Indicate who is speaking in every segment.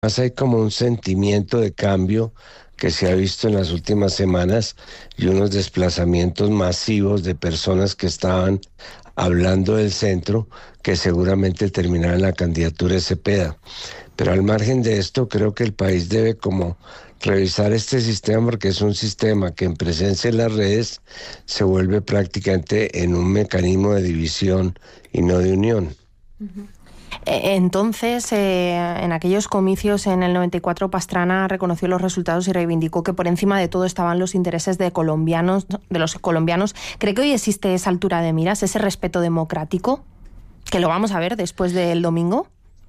Speaker 1: hay como un sentimiento de cambio que se ha visto en las últimas semanas y unos desplazamientos masivos de personas que estaban hablando del centro, que seguramente terminarán la candidatura de Cepeda. Pero al margen de esto, creo que el país debe como revisar este sistema, porque es un sistema que en presencia en las redes se vuelve prácticamente en un mecanismo de división y no de unión.
Speaker 2: Entonces, en aquellos comicios en el 94, Pastrana reconoció los resultados y reivindicó que por encima de todo estaban los intereses de los colombianos. ¿Cree que hoy existe esa altura de miras, ese respeto democrático, que lo vamos a ver después del domingo?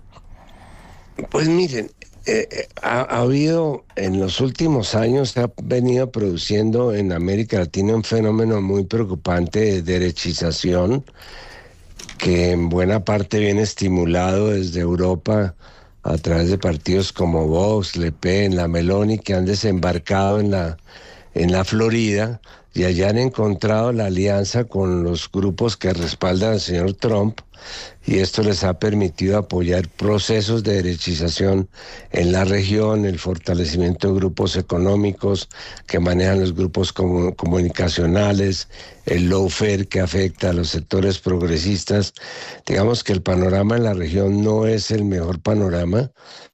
Speaker 1: Pues miren, ha habido en los últimos años, se ha venido produciendo en América Latina un fenómeno muy preocupante de derechización, que en buena parte viene estimulado desde Europa a través de partidos como Vox, Le Pen, la Meloni, que han desembarcado en la Florida y allá han encontrado la alianza con los grupos que respaldan al señor Trump, y esto les ha permitido apoyar procesos de derechización en la región, el fortalecimiento de grupos económicos que manejan los grupos comunicacionales, el lawfare que afecta a los sectores progresistas. Digamos que el panorama en la región no es el mejor panorama.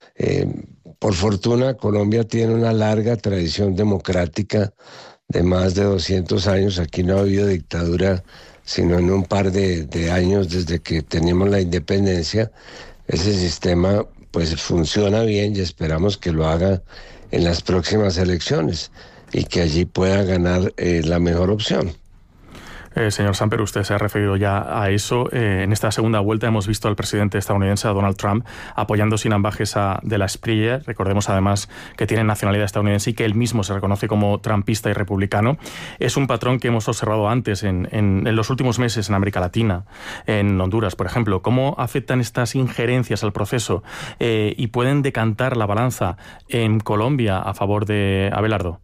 Speaker 1: Por fortuna, Colombia tiene una larga tradición democrática de más de 200 años. Aquí no ha habido dictadura sino en un par de años desde que tenemos la independencia. Ese sistema pues funciona bien y esperamos que lo haga en las próximas elecciones y que allí pueda ganar la mejor opción.
Speaker 3: Señor Samper, usted se ha referido ya a eso. En esta segunda vuelta hemos visto al presidente estadounidense, a Donald Trump, apoyando sin ambajes a De la Espriella. Recordemos además que tiene nacionalidad estadounidense y que él mismo se reconoce como trumpista y republicano. Es un patrón que hemos observado antes en los últimos meses en América Latina, en Honduras, por ejemplo. ¿Cómo afectan estas injerencias al proceso y pueden decantar la balanza en Colombia a favor de Abelardo?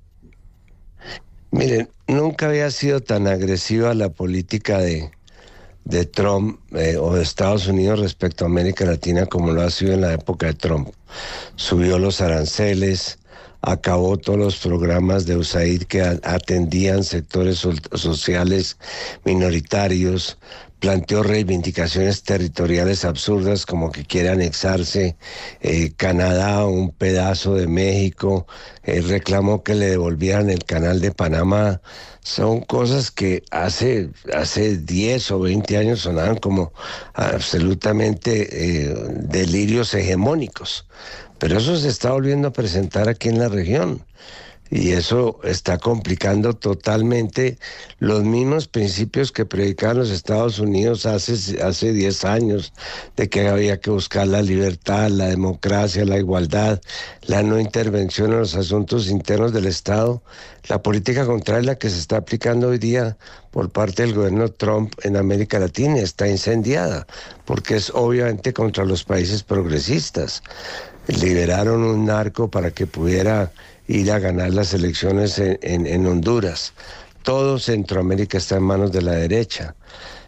Speaker 1: Miren, nunca había sido tan agresiva la política de Trump o de Estados Unidos respecto a América Latina como lo ha sido en la época de Trump. Subió los aranceles, acabó todos los programas de USAID que atendían sectores sociales minoritarios, planteó reivindicaciones territoriales absurdas como que quiere anexarse Canadá o un pedazo de México, reclamó que le devolvieran el canal de Panamá. Son cosas que hace 10 o 20 años sonaban como absolutamente delirios hegemónicos, pero eso se está volviendo a presentar aquí en la región. Y eso está complicando totalmente los mismos principios que predicaban los Estados Unidos hace 10 años, de que había que buscar la libertad, la democracia, la igualdad, la no intervención en los asuntos internos del Estado. La política contraria que se está aplicando hoy día por parte del gobierno Trump en América Latina está incendiada, porque es obviamente contra los países progresistas. Liberaron un narco para que pudiera ir a ganar las elecciones en Honduras. Todo Centroamérica está en manos de la derecha.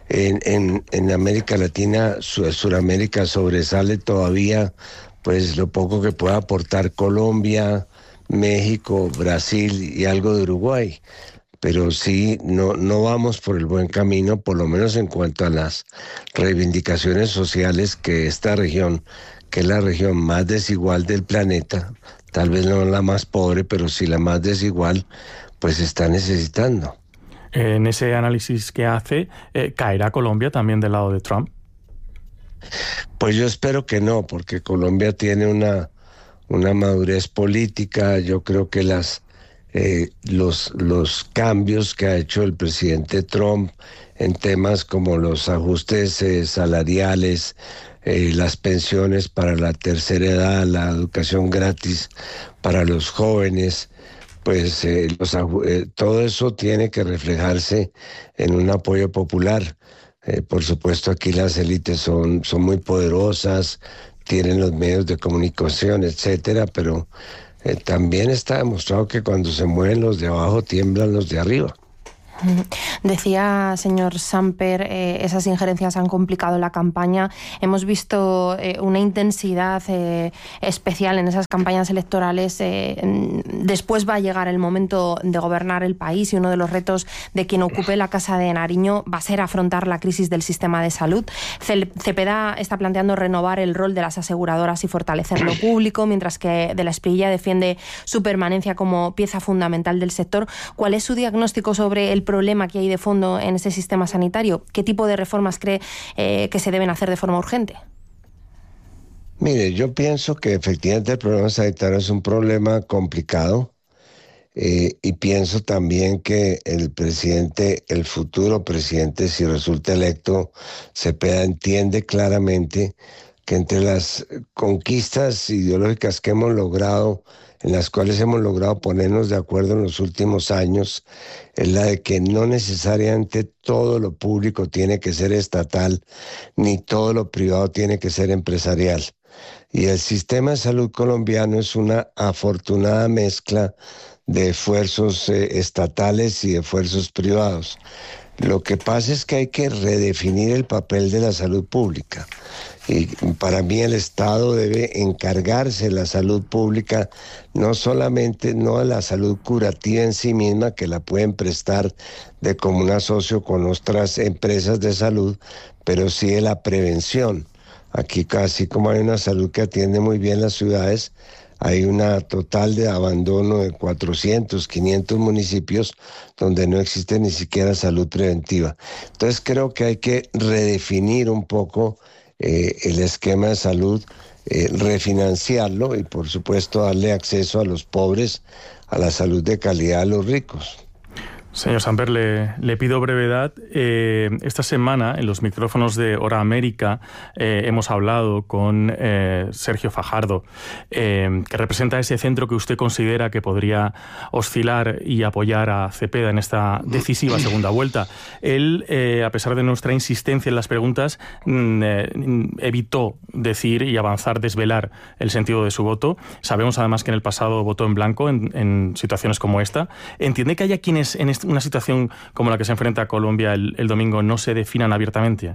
Speaker 1: En América Latina, Suramérica sobresale todavía pues lo poco que pueda aportar Colombia, México, Brasil y algo de Uruguay. Pero sí, no vamos por el buen camino, por lo menos en cuanto a las reivindicaciones sociales que esta región, que es la región más desigual del planeta, tal vez no la más pobre, pero sí la más desigual, pues está necesitando.
Speaker 3: En ese análisis que hace, ¿caerá Colombia también del lado de Trump?
Speaker 1: Pues yo espero que no, porque Colombia tiene una madurez política. Yo creo que los cambios que ha hecho el presidente Trump en temas como los ajustes salariales, las pensiones para la tercera edad, la educación gratis para los jóvenes, pues todo eso tiene que reflejarse en un apoyo popular. Por supuesto, aquí las élites son muy poderosas, tienen los medios de comunicación, etcétera, pero también está demostrado que cuando se mueven los de abajo tiemblan los de arriba.
Speaker 2: Decía, señor Samper, esas injerencias han complicado la campaña. Hemos visto una intensidad especial en esas campañas electorales. Después va a llegar el momento de gobernar el país y uno de los retos de quien ocupe la Casa de Nariño va a ser afrontar la crisis del sistema de salud. Cepeda está planteando renovar el rol de las aseguradoras y fortalecer lo público, mientras que De la Espriella defiende su permanencia como pieza fundamental del sector. ¿Cuál es su diagnóstico sobre el problema que hay de fondo en ese sistema sanitario? ¿Qué tipo de reformas cree que se deben hacer de forma urgente?
Speaker 1: Mire, yo pienso que efectivamente el problema sanitario es un problema complicado y pienso también que el presidente, el futuro presidente, si resulta electo, Cepeda entiende claramente que entre las conquistas ideológicas que hemos logrado, en las cuales hemos logrado ponernos de acuerdo en los últimos años, es la de que no necesariamente todo lo público tiene que ser estatal, ni todo lo privado tiene que ser empresarial. Y el sistema de salud colombiano es una afortunada mezcla de esfuerzos estatales y de esfuerzos privados. Lo que pasa es que hay que redefinir el papel de la salud pública. Y para mí el Estado debe encargarse de la salud pública, no solamente no de la salud curativa en sí misma, que la pueden prestar de común asocio con otras empresas de salud, pero sí de la prevención. Aquí casi como hay una salud que atiende muy bien las ciudades, hay una total de abandono de 400, 500 municipios donde no existe ni siquiera salud preventiva. Entonces creo que hay que redefinir un poco el esquema de salud, refinanciarlo y por supuesto darle acceso a los pobres a la salud de calidad a los ricos.
Speaker 3: Señor Samper, le pido brevedad. Esta semana, en los micrófonos de Hora América, hemos hablado con Sergio Fajardo, que representa ese centro que usted considera que podría oscilar y apoyar a Cepeda en esta decisiva segunda vuelta. Él, a pesar de nuestra insistencia en las preguntas, evitó decir y avanzar, desvelar el sentido de su voto. Sabemos además que en el pasado votó en blanco en situaciones como esta. ¿Entiende que haya quienes en una situación como la que se enfrenta a Colombia el domingo no se definan abiertamente?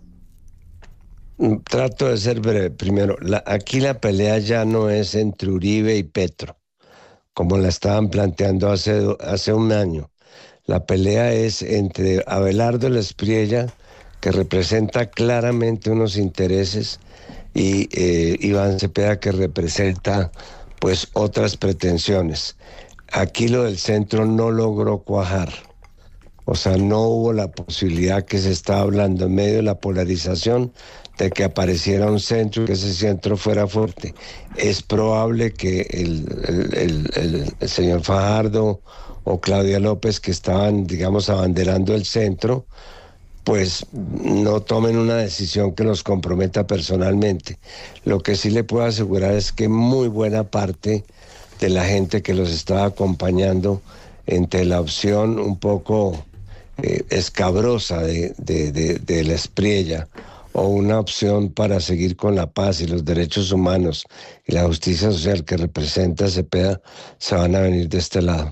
Speaker 1: Trato de ser breve. Primero, aquí la pelea ya no es entre Uribe y Petro, como la estaban planteando hace un año. La pelea es entre Abelardo de la Espriella, que representa claramente unos intereses, y Iván Cepeda, que representa pues otras pretensiones. Aquí lo del centro no logró cuajar. O sea, no hubo la posibilidad que se estaba hablando en medio de la polarización de que apareciera un centro y que ese centro fuera fuerte. Es probable que el señor Fajardo o Claudia López, que estaban, digamos, abanderando el centro, pues no tomen una decisión que los comprometa personalmente. Lo que sí le puedo asegurar es que muy buena parte de la gente que los estaba acompañando entre la opción un poco escabrosa de la Espriella o una opción para seguir con la paz y los derechos humanos y la justicia social que representa Cepeda, se van a venir de este lado.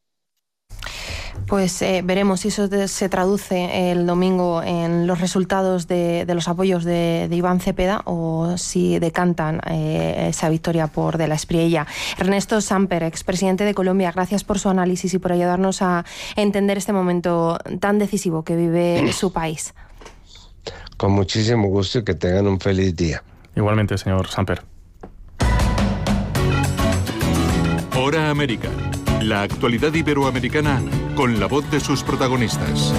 Speaker 2: Pues veremos si eso se traduce el domingo en los resultados de los apoyos de Iván Cepeda o si decantan esa victoria por De la Espriella. Ernesto Samper, expresidente de Colombia, gracias por su análisis y por ayudarnos a entender este momento tan decisivo que vive su país.
Speaker 1: Con muchísimo gusto y que tengan un feliz día.
Speaker 3: Igualmente, señor Samper.
Speaker 4: Hora América. La actualidad iberoamericana con la voz de sus protagonistas.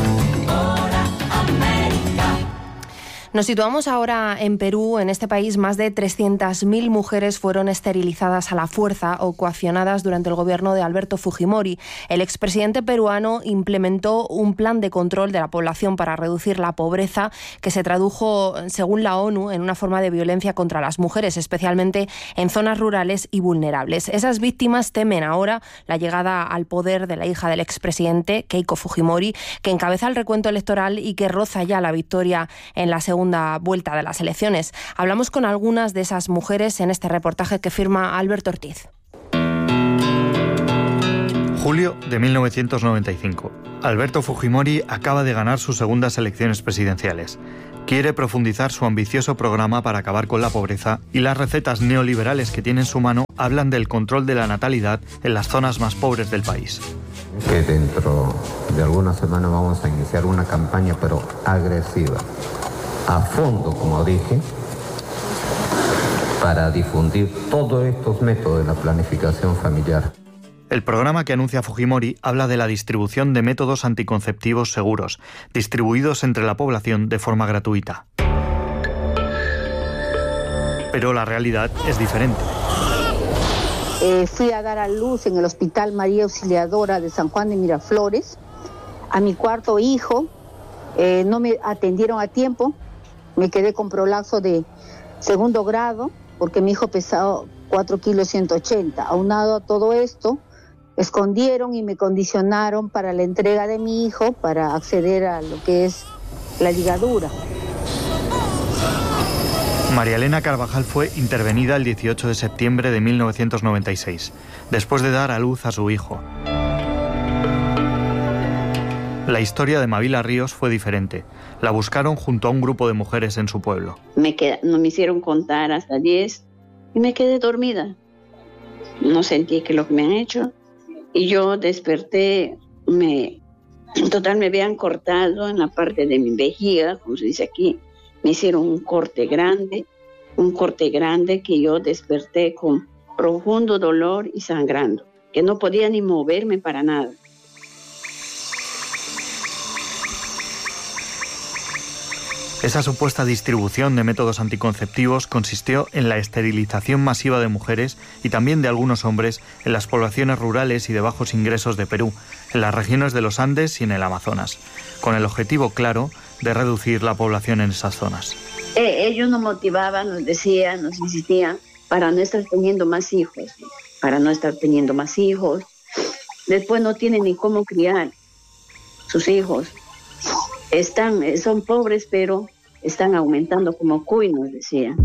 Speaker 2: Nos situamos ahora en Perú. En este país, más de 300.000 mujeres fueron esterilizadas a la fuerza o coaccionadas durante el gobierno de Alberto Fujimori. El expresidente peruano implementó un plan de control de la población para reducir la pobreza que se tradujo, según la ONU, en una forma de violencia contra las mujeres, especialmente en zonas rurales y vulnerables. Esas víctimas temen ahora la llegada al poder de la hija del expresidente, Keiko Fujimori, que encabeza el recuento electoral y que roza ya la victoria en la segunda vuelta de las elecciones. Hablamos con algunas de esas mujeres en este reportaje que firma Alberto Ortiz.
Speaker 5: Julio de 1995. Alberto Fujimori acaba de ganar sus segundas elecciones presidenciales. Quiere profundizar su ambicioso programa para acabar con la pobreza y las recetas neoliberales que tiene en su mano hablan del control de la natalidad en las zonas más pobres del país.
Speaker 6: Que dentro de algunas semanas vamos a iniciar una campaña, pero agresiva, a fondo, como dije, para difundir todos estos métodos de la planificación familiar.
Speaker 5: El programa que anuncia Fujimori habla de la distribución de métodos anticonceptivos seguros, distribuidos entre la población de forma gratuita. Pero la realidad es diferente.
Speaker 7: Fui a dar a luz en el Hospital María Auxiliadora de San Juan de Miraflores a mi cuarto hijo. No me atendieron a tiempo, me quedé con prolapso de 2º grado porque mi hijo pesaba 4 kilos 180. Aunado a todo esto, escondieron y me condicionaron para la entrega de mi hijo para acceder a lo que es la ligadura.
Speaker 5: María Elena Carvajal fue intervenida el 18 de septiembre de 1996, después de dar a luz a su hijo. La historia de Mavila Ríos fue diferente. La buscaron junto a un grupo de mujeres en su pueblo.
Speaker 8: No me hicieron contar hasta 10 y me quedé dormida. No sentí que lo que me han hecho. Y yo desperté, me habían cortado en la parte de mi vejiga, como se dice aquí. Me hicieron un corte grande que yo desperté con profundo dolor y sangrando, que no podía ni moverme para nada.
Speaker 5: Esa supuesta distribución de métodos anticonceptivos consistió en la esterilización masiva de mujeres y también de algunos hombres en las poblaciones rurales y de bajos ingresos de Perú, en las regiones de los Andes y en el Amazonas, con el objetivo claro de reducir la población en esas zonas.
Speaker 8: Ellos nos motivaban, nos decían, nos insistían para no estar teniendo más hijos, Después no tienen ni cómo criar sus hijos. Son pobres, pero están aumentando como cuy, nos decían.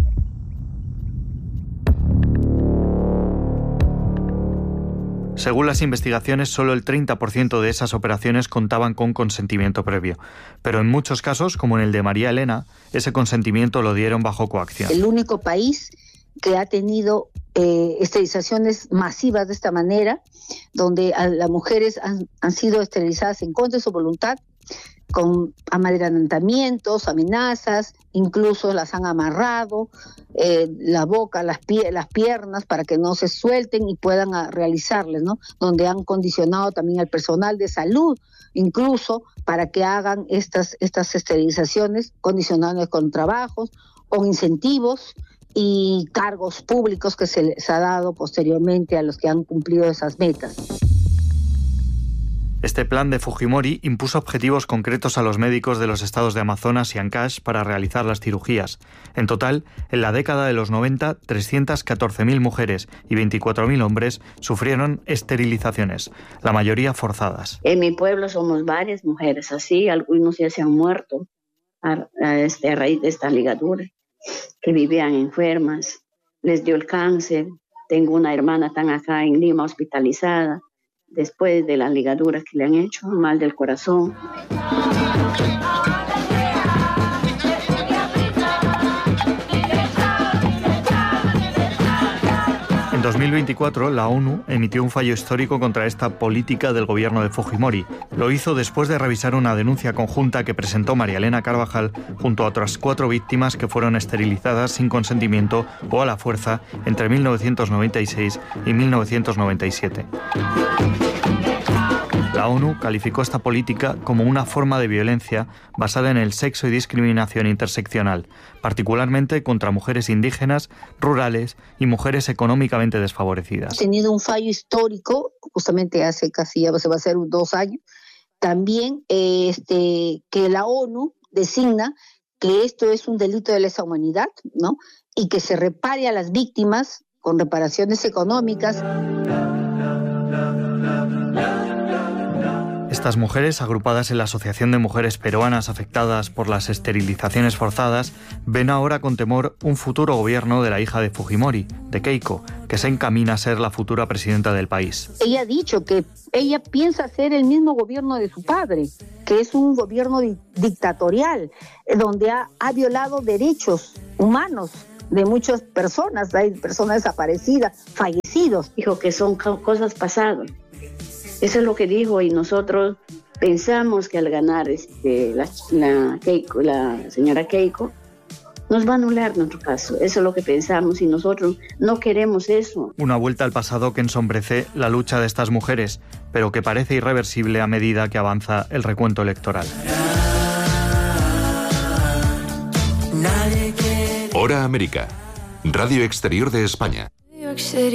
Speaker 5: Según las investigaciones, solo el 30% de esas operaciones contaban con consentimiento previo. Pero en muchos casos, como en el de María Elena, ese consentimiento lo dieron bajo coacción.
Speaker 7: El único país que ha tenido esterilizaciones masivas de esta manera, donde las mujeres han sido esterilizadas en contra de su voluntad, con amedrentamientos, amenazas, incluso las han amarrado, la boca, las piernas, para que no se suelten y puedan realizarles, ¿no? Donde han condicionado también al personal de salud, incluso para que hagan estas esterilizaciones, condicionándoles con trabajos, con incentivos y cargos públicos que se les ha dado posteriormente a los que han cumplido esas metas.
Speaker 5: Este plan de Fujimori impuso objetivos concretos a los médicos de los estados de Amazonas y Ancash para realizar las cirugías. En total, en la década de los 90, 314.000 mujeres y 24.000 hombres sufrieron esterilizaciones, la mayoría forzadas.
Speaker 8: En mi pueblo somos varias mujeres así, algunos ya se han muerto a raíz de esta ligadura, que vivían enfermas, les dio el cáncer. Tengo una hermana tan acá en Lima hospitalizada, después de las ligaduras que le han hecho, mal del corazón.
Speaker 5: En 2024, la ONU emitió un fallo histórico contra esta política del gobierno de Fujimori. Lo hizo después de revisar una denuncia conjunta que presentó María Elena Carvajal junto a otras 4 víctimas que fueron esterilizadas sin consentimiento o a la fuerza entre 1996 y 1997. La ONU calificó esta política como una forma de violencia basada en el sexo y discriminación interseccional, particularmente contra mujeres indígenas, rurales y mujeres económicamente desfavorecidas.
Speaker 7: Ha tenido un fallo histórico, justamente hace casi ya se va a hacer 2 años, también que la ONU designa que esto es un delito de lesa humanidad, ¿no? Y que se repare a las víctimas con reparaciones económicas.
Speaker 5: Estas mujeres, agrupadas en la Asociación de Mujeres Peruanas Afectadas por las Esterilizaciones Forzadas, ven ahora con temor un futuro gobierno de la hija de Fujimori, de Keiko, que se encamina a ser la futura presidenta del país.
Speaker 7: Ella ha dicho que ella piensa hacer el mismo gobierno de su padre, que es un gobierno dictatorial, donde ha violado derechos humanos de muchas personas. Hay personas desaparecidas, fallecidos.
Speaker 8: Dijo que son cosas pasadas. Eso es lo que dijo, y nosotros pensamos que al ganar la señora Keiko, nos va a anular nuestro caso. Eso es lo que pensamos y nosotros no queremos eso.
Speaker 5: Una vuelta al pasado que ensombrece la lucha de estas mujeres, pero que parece irreversible a medida que avanza el recuento electoral.
Speaker 4: Hora América, Radio Exterior de España.